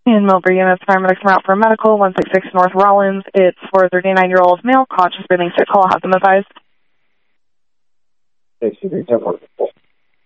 In Millbury units, paramedics are out for medical, 166 North Rollins. It's for a 39-year-old male, conscious breathing, sick call, has them advised. Okay,